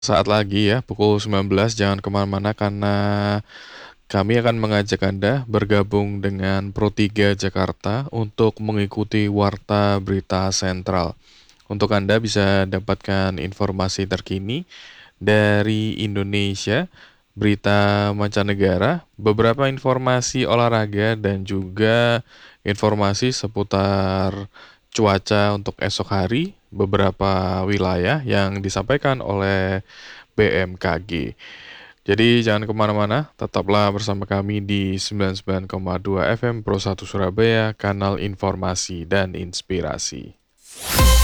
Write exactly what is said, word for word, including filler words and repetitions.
Saat lagi ya, pukul sembilan belas, jangan kemana-mana karena kami akan mengajak Anda bergabung dengan Pro tiga Jakarta untuk mengikuti Warta Berita Sentral. Untuk Anda bisa dapatkan informasi terkini dari Indonesia, berita mancanegara, beberapa informasi olahraga, dan juga informasi seputar cuaca untuk esok hari, beberapa wilayah yang disampaikan oleh B M K G. Jadi jangan kemana-mana, tetaplah bersama kami di sembilan puluh sembilan koma dua F M Pro satu Surabaya, kanal informasi dan inspirasi.